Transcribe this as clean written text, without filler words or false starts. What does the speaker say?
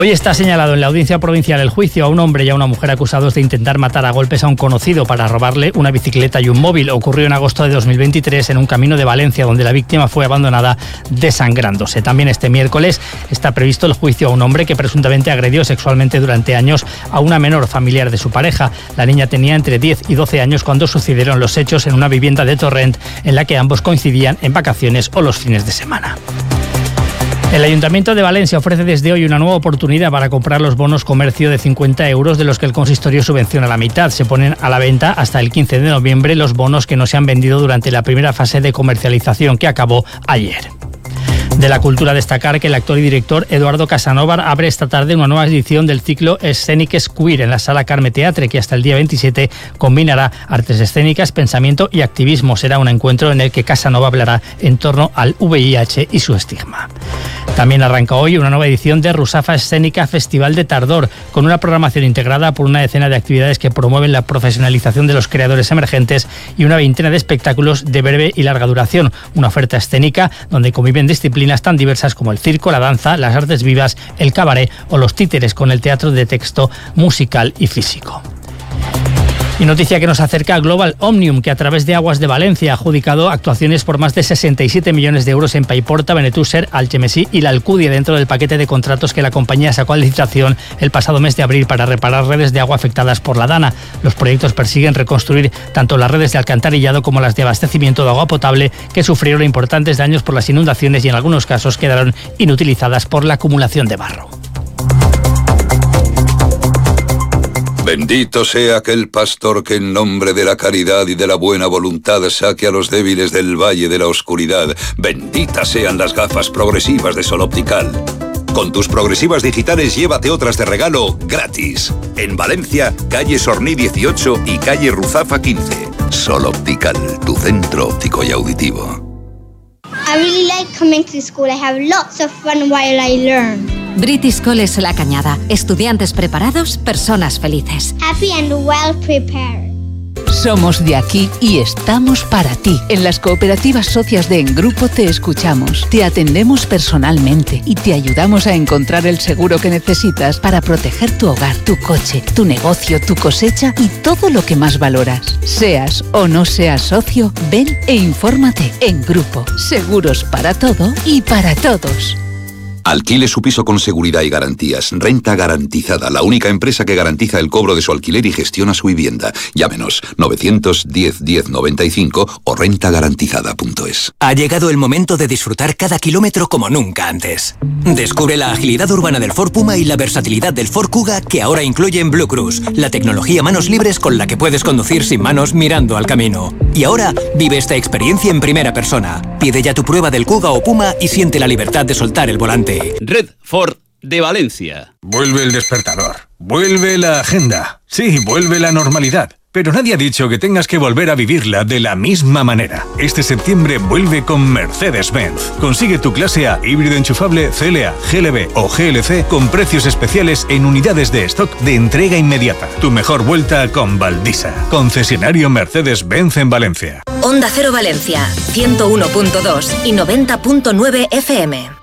Hoy está señalado en la Audiencia Provincial el juicio a un hombre y a una mujer acusados de intentar matar a golpes a un conocido para robarle una bicicleta y un móvil. Ocurrió en agosto de 2023 en un camino de Valencia, donde la víctima fue abandonada desangrándose. También este miércoles está previsto el juicio a un hombre que presuntamente agredió sexualmente durante años a una menor familiar de su pareja. La niña tenía entre 10 y 12 años cuando sucedieron los hechos en una vivienda de Torrent en la que ambos coincidían en vacaciones o los fines de semana. El Ayuntamiento de Valencia ofrece desde hoy una nueva oportunidad para comprar los bonos comercio de 50 euros, de los que el consistorio subvenciona la mitad. Se ponen a la venta hasta el 15 de noviembre los bonos que no se han vendido durante la primera fase de comercialización, que acabó ayer. De la cultura, destacar que el actor y director Eduardo Casanova abre esta tarde una nueva edición del ciclo Escéniques Queer en la Sala Carme Teatre, que hasta el día 27 combinará artes escénicas, pensamiento y activismo. Será un encuentro en el que Casanova hablará en torno al VIH y su estigma. También arranca hoy una nueva edición de Rusafa Escénica Festival de Tardor, con una programación integrada por una decena de actividades que promueven la profesionalización de los creadores emergentes y una veintena de espectáculos de breve y larga duración. Una oferta escénica donde conviven disciplinas tan diversas como el circo, la danza, las artes vivas, el cabaret o los títeres, con el teatro de texto musical y físico. Y noticia que nos acerca a Global Omnium, que a través de Aguas de Valencia ha adjudicado actuaciones por más de 67 millones de euros en Paiporta, Benetússer, Algemesí y la Alcudia, dentro del paquete de contratos que la compañía sacó a licitación el pasado mes de abril para reparar redes de agua afectadas por la Dana. Los proyectos persiguen reconstruir tanto las redes de alcantarillado como las de abastecimiento de agua potable, que sufrieron importantes daños por las inundaciones y en algunos casos quedaron inutilizadas por la acumulación de barro. Bendito sea aquel pastor que en nombre de la caridad y de la buena voluntad saque a los débiles del valle de la oscuridad. Benditas sean las gafas progresivas de Sol Optical. Con tus progresivas digitales llévate otras de regalo gratis. En Valencia, calle Sorní 18 y calle Ruzafa 15. Sol Optical, tu centro óptico y auditivo. I really like coming to school. I have lots of fun while I learn. British College La Cañada. Estudiantes preparados, personas felices. Happy and well prepared. Somos de aquí y estamos para ti. En las cooperativas socias de En Grupo te escuchamos, te atendemos personalmente y te ayudamos a encontrar el seguro que necesitas para proteger tu hogar, tu coche, tu negocio, tu cosecha y todo lo que más valoras. Seas o no seas socio, ven e infórmate. En Grupo, seguros para todo y para todos. Alquile su piso con seguridad y garantías. Renta Garantizada, la única empresa que garantiza el cobro de su alquiler y gestiona su vivienda. Llámenos 910 10 95 o rentagarantizada.es. Ha llegado el momento de disfrutar cada kilómetro como nunca antes. Descubre la agilidad urbana del Ford Puma y la versatilidad del Ford Kuga, que ahora incluyen Blue Cruise, la tecnología manos libres con la que puedes conducir sin manos mirando al camino. Y ahora vive esta experiencia en primera persona. Pide ya tu prueba del Kuga o Puma y siente la libertad de soltar el volante. Red Ford de Valencia. Vuelve el despertador. Vuelve la agenda. Sí, vuelve la normalidad. Pero nadie ha dicho que tengas que volver a vivirla de la misma manera. Este septiembre vuelve con Mercedes-Benz. Consigue tu clase A, híbrido enchufable, CLA, GLB o GLC con precios especiales en unidades de stock de entrega inmediata. Tu mejor vuelta con Valdisa. Concesionario Mercedes-Benz en Valencia. Onda Cero Valencia, 101.2 y 90.9 FM.